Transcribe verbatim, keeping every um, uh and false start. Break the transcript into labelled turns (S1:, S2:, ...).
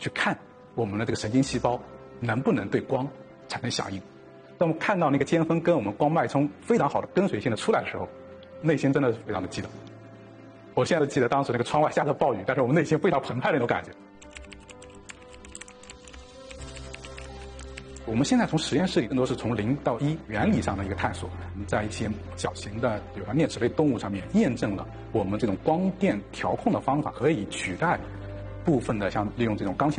S1: 去看我们的这个神经细胞能不能对光产生响应。当我们看到那个尖峰跟我们光脉冲非常好的跟随性的出来的时候，内心真的是非常的激动。我现在都记得当时那个窗外下着暴雨，但是我们内心非常澎湃的那种感觉。我们现在从实验室里更多是从零到一原理上的一个探索，在一些小型的比如说啮齿类动物上面验证了我们这种光电调控的方法可以取代部分的像利用这种刚性